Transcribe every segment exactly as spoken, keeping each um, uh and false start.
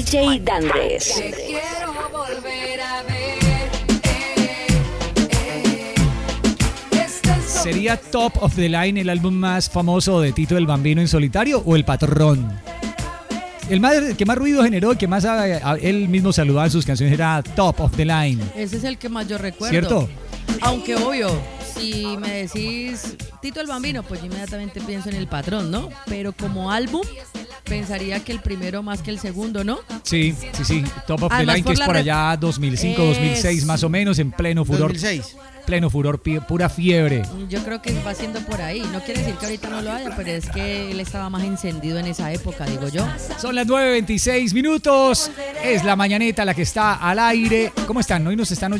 J Dandres. Te quiero volver a ver. ¿Sería Top of the Line el álbum más famoso de Tito el Bambino en solitario o El Patrón? El, más, el que más ruido generó, el que más a, a, él mismo saludaba en sus canciones era Top of the Line. Ese es el que más yo recuerdo. ¿Cierto? Aunque obvio, si me decís Tito el Bambino, pues yo inmediatamente pienso en El Patrón, ¿no? Pero como álbum, pensaría que el primero más que el segundo, ¿no? Sí, sí, sí. Top of Además, the Line, que es por allá dos mil cinco, es... dos mil seis más o menos, en pleno furor. dos mil seis. Pleno furor, pura fiebre. Yo creo que va siendo por ahí. No quiere decir que ahorita no lo haya, pero es que él estaba más encendido en esa época, digo yo. Son las nueve veintiséis minutos. Es la mañanita la que está al aire. ¿Cómo están? ¿Hoy nos están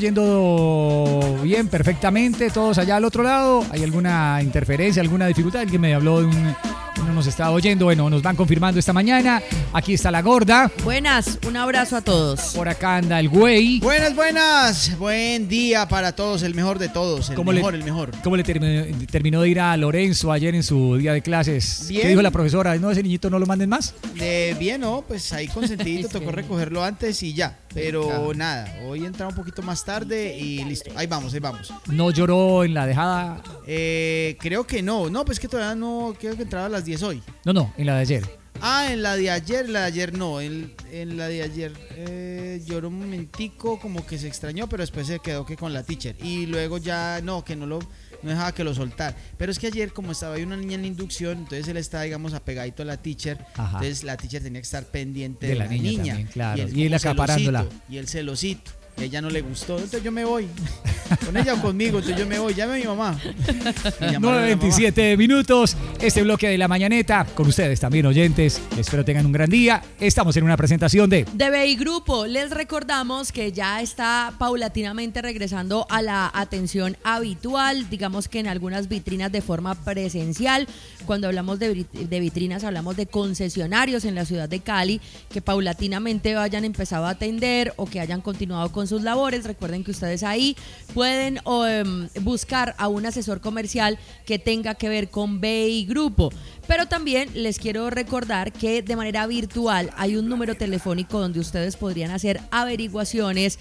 oyendo bien, perfectamente? ¿Todos allá al otro lado? ¿Hay alguna interferencia, alguna dificultad? Alguien me habló de un... No nos está oyendo, bueno, nos van confirmando esta mañana. Aquí está la gorda. Buenas, un abrazo a todos. Por acá anda el güey. Buenas, buenas. Buen día para todos, el mejor de todos, el mejor, le, el mejor. ¿Cómo le terminó, terminó de ir a Lorenzo ayer en su día de clases? Bien. ¿Qué dijo la profesora? ¿No, ese niñito no lo manden más? Eh, bien, ¿no? Pues ahí consentidito, tocó recogerlo antes y ya. Pero claro. Nada, hoy entra un poquito más tarde y listo. Ahí vamos, ahí vamos. ¿No lloró en la dejada? Eh, creo que no. No, pues que todavía no, creo que entraba a las diez hoy. No, no, en la de ayer. Ah, en la de ayer, la de ayer no. En, en la de ayer eh, lloró un momentico, como que se extrañó, pero después se quedó que con la teacher. Y luego ya, no, que no lo... no dejaba que lo soltara. Pero es que ayer, como estaba ahí una niña en la inducción, entonces él estaba, digamos, apegadito a la teacher. Ajá. Entonces la teacher tenía que estar pendiente de, de la, la niña. niña. También, claro. Y él, y él acaparándola. Celosito, y el celosito. Y ella no le gustó. Entonces yo me voy. Con ella o conmigo. Entonces yo me voy. Llame a mi mamá. nueve veintisiete minutos. Este bloque de la mañaneta. Con ustedes también, oyentes. Espero tengan un gran día. Estamos en una presentación de... De B I Grupo. Les recordamos que ya está paulatinamente regresando a la atención habitual. Digamos que en algunas vitrinas de forma presencial. Cuando hablamos de, de vitrinas, hablamos de concesionarios en la ciudad de Cali que paulatinamente hayan empezado a atender o que hayan continuado con sus labores. Recuerden que ustedes ahí pueden um, buscar a un asesor comercial que tenga que ver con B I Grupo. Pero también les quiero recordar que de manera virtual hay un número telefónico donde ustedes podrían hacer averiguaciones,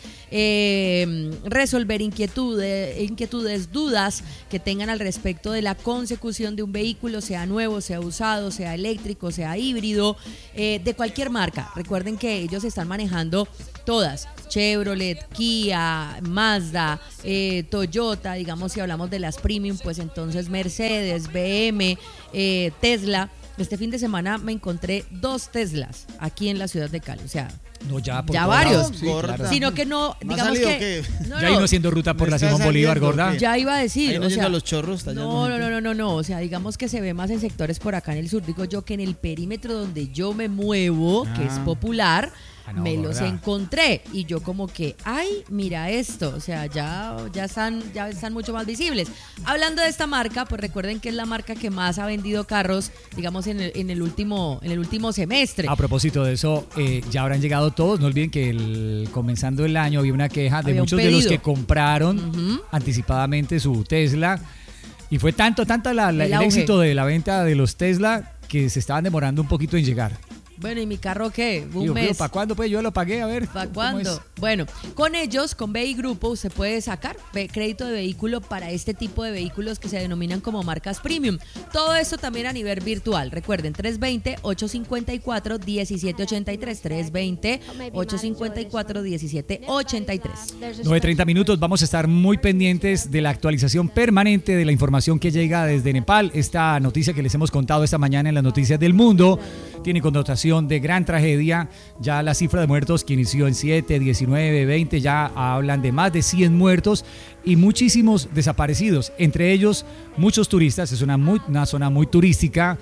eh, resolver inquietudes, inquietudes, dudas que tengan al respecto de la consecución de un vehículo, sea nuevo, sea usado, sea eléctrico, sea híbrido, eh, de cualquier marca. Recuerden que ellos están manejando todas, Chevrolet, Kia, Mazda, eh, Toyota, digamos si hablamos de las premium, pues entonces Mercedes, B M, eh, Tesla. Este fin de semana me encontré dos Teslas aquí en la ciudad de Cali, o sea, no, ya, por ya varios, sí, claro. Sino que no, digamos que no, ya no, iba haciendo ruta por la Simón Bolívar, gorda. Ya iba a decir, no o sea, los chorros, no, no, no, no, no, no, o sea, digamos que se ve más en sectores por acá en el sur, digo yo que en el perímetro donde yo me muevo, ah. que es popular, Ah, no, me los ¿verdad? encontré y yo como que, ay, mira esto, o sea, ya, ya, están, ya están mucho más visibles. Hablando de esta marca, pues recuerden que es la marca que más ha vendido carros, digamos, en el, en el, último, en el último semestre. A propósito de eso, eh, ya habrán llegado todos, no olviden que el, comenzando el año había una queja de había muchos de los que compraron uh-huh. anticipadamente su Tesla y fue tanto, tanto la, la, el, el éxito de la venta de los Tesla que se estaban demorando un poquito en llegar. Bueno, ¿y mi carro qué? Un Digo, mes. ¿para cuándo? Pues yo lo pagué, a ver. ¿Para cuándo? Bueno, con ellos, con B I Grupo, usted puede sacar crédito de vehículo para este tipo de vehículos que se denominan como marcas premium. Todo esto también a nivel virtual. Recuerden, tres dos cero, ocho cinco cuatro, uno siete ocho tres, tres dos cero, ocho cinco cuatro, uno siete ocho tres. nueve treinta minutos, vamos a estar muy pendientes de la actualización permanente de la información que llega desde Nepal. Esta noticia que les hemos contado esta mañana en las noticias del mundo tiene connotación de gran tragedia. Ya la cifra de muertos que inició en siete, diecinueve, veinte, ya hablan de más de cien muertos y muchísimos desaparecidos, entre ellos muchos turistas. Es una, muy, una zona muy turística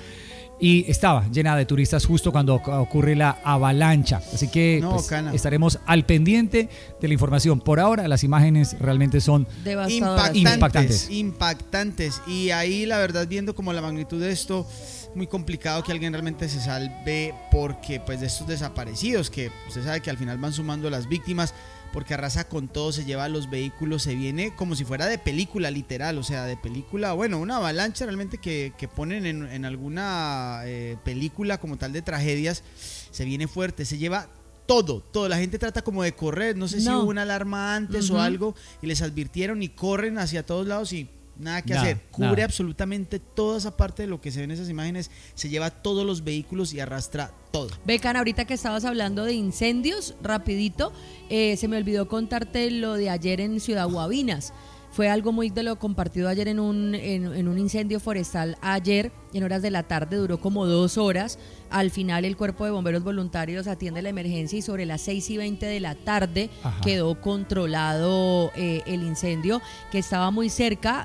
y estaba llena de turistas justo cuando ocurre la avalancha, así que no, pues, estaremos al pendiente de la información. Por ahora las imágenes realmente son impactantes, impactantes impactantes y ahí la verdad, viendo como la magnitud de esto, muy complicado que alguien realmente se salve, porque pues de estos desaparecidos, que usted sabe que al final van sumando las víctimas, porque arrasa con todo, se lleva los vehículos, se viene como si fuera de película, literal, o sea, de película, bueno, una avalancha realmente que, que ponen en, en alguna eh, película como tal de tragedias, se viene fuerte, se lleva todo, todo. La gente trata como de correr. No sé no. si hubo una alarma antes uh-huh. o algo y les advirtieron y corren hacia todos lados y nada que nada, hacer. Cubre nada. absolutamente toda esa parte de lo que se ve en esas imágenes. Se lleva todos los vehículos y arrastra todo. Becan, ahorita que estabas hablando de incendios, rapidito, eh, se me olvidó contarte lo de ayer en Ciudad Guavinas. Fue algo muy de lo compartido ayer en un, en, en un incendio forestal ayer, en horas de la tarde, duró como dos horas. Al final el Cuerpo de Bomberos Voluntarios atiende la emergencia y sobre las seis y veinte de la tarde Ajá. quedó controlado eh, el incendio, que estaba muy cerca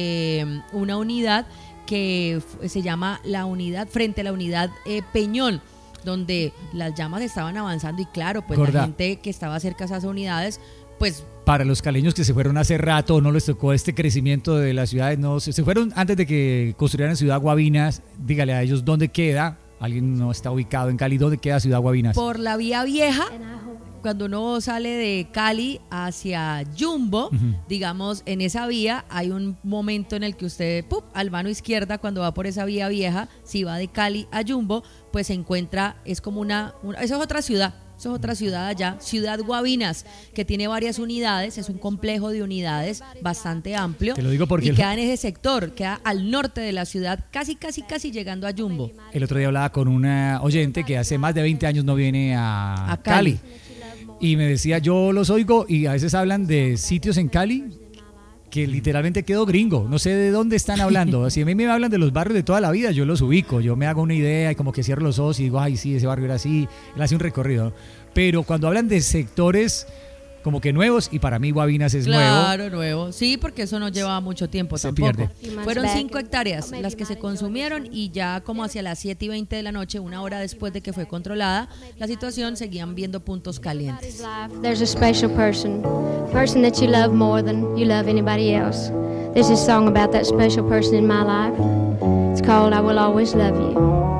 de una unidad que se llama la unidad, frente a la unidad eh, Peñón, donde las llamas estaban avanzando y claro, pues Gorda. la gente que estaba cerca a esas unidades, pues... Para los caleños que se fueron hace rato, no les tocó este crecimiento de las ciudades, no se, se fueron antes de que construyeran Ciudad Guavinas, dígale a ellos dónde queda, alguien no está ubicado en Cali, ¿dónde queda Ciudad Guavinas? Por la vía vieja, cuando uno sale de Cali hacia Jumbo, uh-huh. digamos, en esa vía hay un momento en el que usted, ¡pup!, al mano izquierda, cuando va por esa vía vieja, si va de Cali a Jumbo, pues se encuentra, es como una, una esa es otra ciudad. Eso es otra ciudad allá, Ciudad Guavinas, que tiene varias unidades, es un complejo de unidades bastante amplio. Te lo digo porque y queda en ese sector, queda al norte de la ciudad, casi, casi, casi llegando a Jumbo. El otro día hablaba con una oyente que hace más de veinte años no viene a, a Cali. Cali. Y me decía, yo los oigo y a veces hablan de sitios en Cali que literalmente quedo gringo, no sé de dónde están hablando. Si a mí me hablan de los barrios de toda la vida, yo los ubico, yo me hago una idea y como que cierro los ojos y digo, ay sí, ese barrio era así, él hace un recorrido. Pero cuando hablan de sectores como que nuevos, y para mí Guavinas es claro, nuevo. Claro, nuevo. Sí, porque eso no lleva mucho tiempo se tampoco. Pierde. Fueron cinco hectáreas las que se consumieron y ya como hacia las siete y veinte de la noche, una hora después de que fue controlada la situación, seguían viendo puntos calientes. There's a special person, person that you love more than you love anybody else. There's a song about that special person in my life. It's called I Will Always Love You.